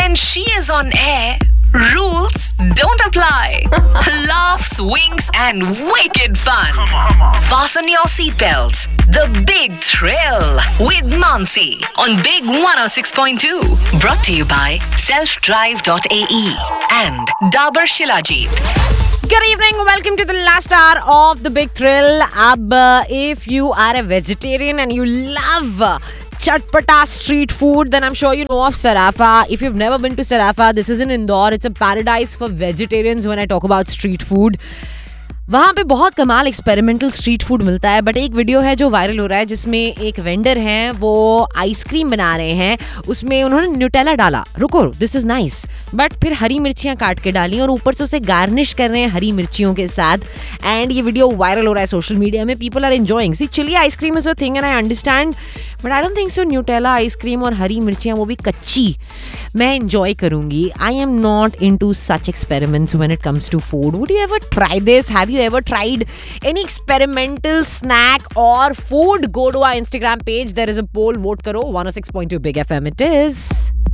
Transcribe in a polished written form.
When she is on air, rules don't apply. Laughs, winks, and wicked fun. Fasten your seatbelts. The Big Thrill with Mansi on Big 106.2. Brought to you by selfdrive.ae and Dabur Shilajit. Good evening, welcome to the last hour of the Big Thrill. If you are a vegetarian and you love chatpata street food, then I'm sure you know of Sarafa. If you've never been to Sarafa, this is in Indore. It's a paradise for vegetarians when I talk about street food. वहाँ पे बहुत कमाल experimental street food मिलता है. But एक video है जो viral हो रहा है जिसमें एक वेंडर हैं, वो आइसक्रीम बना रहे हैं. उसमें उन्होंने न्यूटेला डाला. रुको, दिस इज नाइस. बट फिर हरी मिर्चियाँ काट के डाली और ऊपर से उसे गार्निश कर रहे हैं हरी मिर्चियों के साथ. एंड ये वीडियो वायरल हो रहा है सोशल मीडिया में. People are enjoying. C, chilli ice cream is a thing and I understand, but I don't think so Nutella ice cream और हरी मिर्चियाँ, वो भी कच्ची, मैं एंजॉय करूंगी. I am not into such experiments when it comes to food. Would you ever try this? Have you ever tried any experimental snack or food? Go to our Instagram page. There is a poll. Vote karo. 106.2 Big FM it is.